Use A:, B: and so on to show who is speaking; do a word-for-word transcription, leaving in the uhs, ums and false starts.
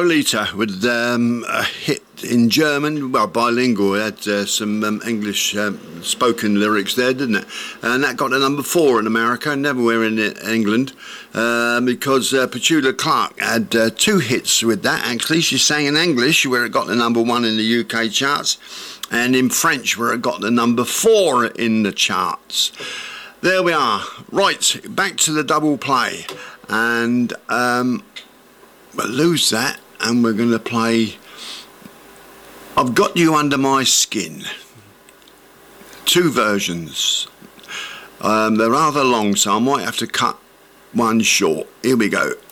A: Lolita with um, a hit in German, well, bilingual. It had uh, some um, English uh, spoken lyrics there, didn't it? And that got to number four in America, neverwhere in England, uh, because uh, Petula Clark had uh, two hits with that, actually. She sang in English, where it got the number one in the U K charts, and in French, where it got the number four in the charts. There we are. Right, back to the double play. And um, we'll lose that, and we're going to play I've Got You Under My Skin. Two versions. Um, they're rather long, so I might have to cut one short. Here we go.